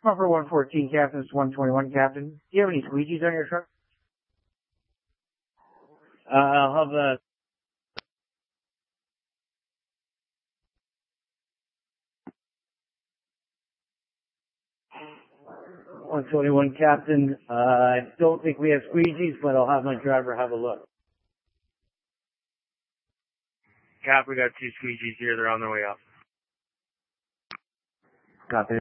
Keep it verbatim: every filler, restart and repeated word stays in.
Buffer one fourteen, Captain. It's one twenty-one, Captain. Do you have any squeegees on your truck? Uh, I'll have a... one twenty-one, Captain. Uh, I don't think we have squeegees, but I'll have my driver have a look. Cap, we got two squeegees here. They're on their way up. Copy.